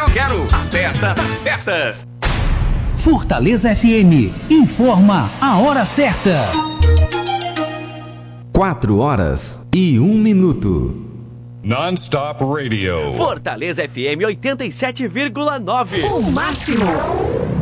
quero a festa das festas. Fortaleza FM informa a hora certa. 4h01. Non-stop radio. Fortaleza FM 87,9. O máximo.